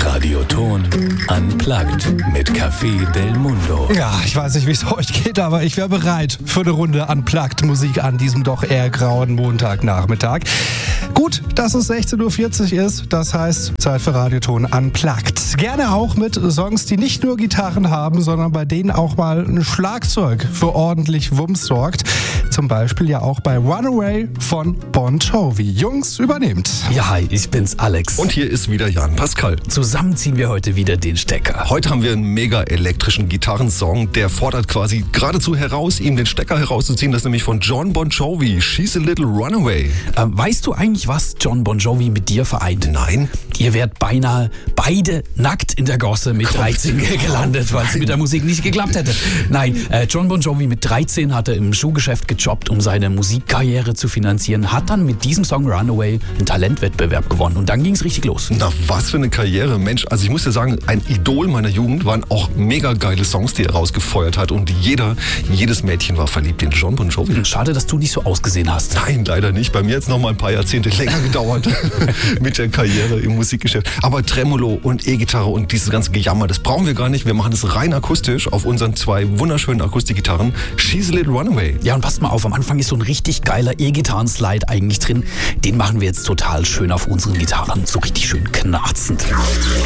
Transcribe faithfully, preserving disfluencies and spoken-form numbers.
Radioton Unplugged mit Café Del Mundo. Ja, ich weiß nicht, wie es euch geht, aber ich wäre bereit für eine Runde Unplugged Musik an diesem doch eher grauen Montagnachmittag. Gut, dass es sechzehn Uhr vierzig ist, das heißt Zeit für Radioton Unplugged. Gerne auch mit Songs, die nicht nur Gitarren haben, sondern bei denen auch mal ein Schlagzeug für ordentlich Wumms sorgt. Zum Beispiel ja auch bei Runaway von Bon Jovi. Jungs, übernehmt. Ja, hi, ich bin's Alex. Und hier ist wieder Jan Pascal. Zusammen ziehen wir heute wieder den Stecker. Heute haben wir einen mega elektrischen Gitarrensong, der fordert quasi geradezu heraus, ihm den Stecker herauszuziehen. Das ist nämlich von John Bon Jovi, She's a Little Runaway. Ähm, weißt du eigentlich, was John Bon Jovi mit dir vereint? Nein. Ihr wärt beinahe beide nackt in der Gosse mit dreizehn gelandet, weil es mit der Musik nicht geklappt hätte. Nein, äh, John Bon Jovi mit dreizehn hatte im Schuhgeschäft gejobbt, um seine Musikkarriere zu finanzieren, hat dann mit diesem Song Runaway einen Talentwettbewerb gewonnen und dann ging es richtig los. Na, was für eine Karriere, Mensch. Also ich muss dir sagen, ein Idol meiner Jugend, waren auch mega geile Songs, die er rausgefeuert hat und jeder, jedes Mädchen war verliebt in John Bon Jovi. Schade, dass du nicht so ausgesehen hast. Nein, leider nicht. Bei mir hat es noch mal ein paar Jahrzehnte länger gedauert mit der Karriere im Musikgeschäft. Aber Tremolo und E-Gitarre und dieses ganze Gejammer, das brauchen wir gar nicht. Wir machen es rein akustisch auf unseren zwei wunderschönen Akustikgitarren. She's a Little Runaway. Ja, und passt mal auf, am Anfang ist so ein richtig geiler E-Gitarren-Slide eigentlich drin. Den machen wir jetzt total schön auf unseren Gitarren, so richtig schön knarzend.